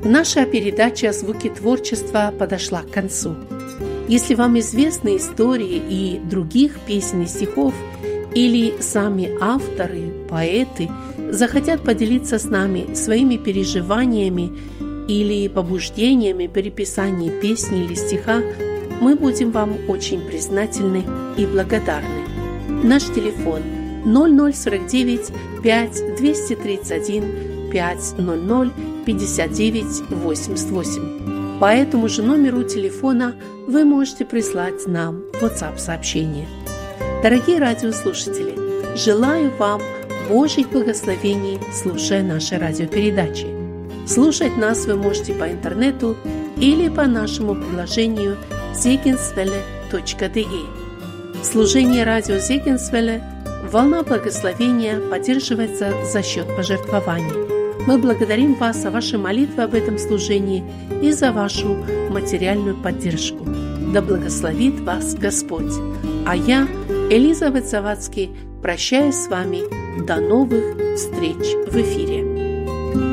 Наша передача «Звуки творчества» подошла к концу. Если вам известны истории и других песен и стихов, или сами авторы, поэты захотят поделиться с нами своими переживаниями или побуждениями при писании песни или стиха, мы будем вам очень признательны и благодарны. Наш телефон 0049 5 231 500 59 88. По этому же номеру телефона вы можете прислать нам WhatsApp-сообщение. Дорогие радиослушатели, желаю вам Божьих благословений, слушая наши радиопередачи. Слушать нас вы можете по интернету или по нашему приложению Zeggenswelle.de. Служение радио Zeggenswelle «Волна благословения» поддерживается за счет пожертвований. Мы благодарим вас за ваши молитвы об этом служении и за вашу материальную поддержку. Да благословит вас Господь. А я, Елизавет Завадский, прощаюсь с вами. До новых встреч в эфире.